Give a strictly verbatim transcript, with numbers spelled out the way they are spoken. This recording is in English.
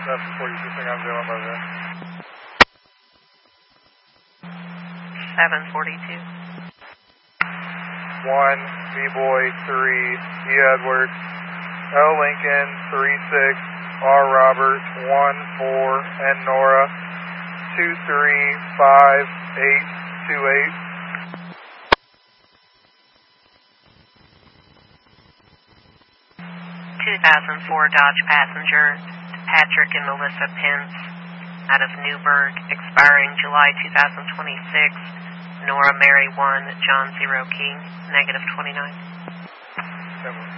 seven forty-two, I'm doing by that. seven forty-two. one, B-Boy, three, E. Edwards, L. Lincoln, three six, R. Roberts, one four, and Nora, two three, five eight, two eight. two thousand four Dodge Passenger, Patrick and Melissa Pence, out of Newburgh, expiring July two thousand twenty-six. Nora Mary one, John Zero King, negative twenty-nine.